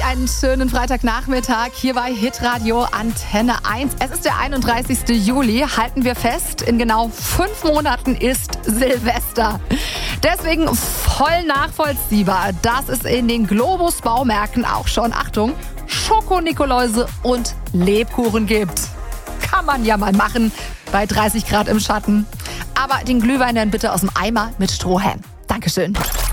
einen schönen Freitagnachmittag hier bei Hitradio Antenne 1. Es ist der 31. Juli, halten wir fest, in genau 5 Monaten ist Silvester. Deswegen voll nachvollziehbar, dass es in den Globus-Baumärkten auch schon, Achtung, Schoko-Nikoläuse und Lebkuchen gibt. Kann man ja mal machen bei 30 Grad im Schatten. Aber den Glühwein dann bitte aus dem Eimer mit Strohhalm. Dankeschön.